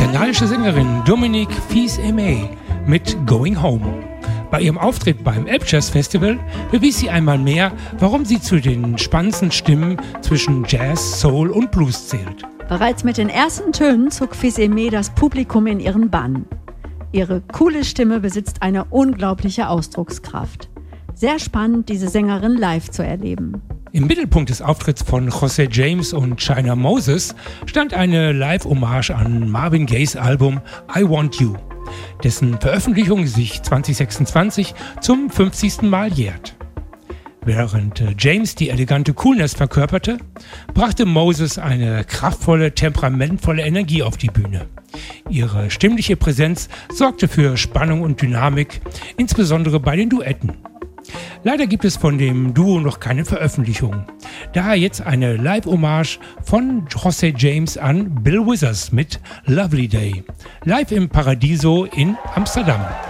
bengalische Sängerin Dominique Fils-Aimé mit Going Home. Bei ihrem Auftritt beim Elbjazz Festival bewies sie einmal mehr, warum sie zu den spannendsten Stimmen zwischen Jazz, Soul und Blues zählt. Bereits mit den ersten Tönen zog Fils-Aimé das Publikum in ihren Bann. Ihre coole Stimme besitzt eine unglaubliche Ausdruckskraft. Sehr spannend, diese Sängerin live zu erleben. Im Mittelpunkt des Auftritts von José James und China Moses stand eine Live-Hommage an Marvin Gayes Album I Want You, dessen Veröffentlichung sich 2026 zum 50. Mal jährt. Während James die elegante Coolness verkörperte, brachte Moses eine kraftvolle, temperamentvolle Energie auf die Bühne. Ihre stimmliche Präsenz sorgte für Spannung und Dynamik, insbesondere bei den Duetten. Leider gibt es von dem Duo noch keine Veröffentlichung. Daher jetzt eine Live-Hommage von José James an Bill Withers mit Lovely Day, live im Paradiso in Amsterdam.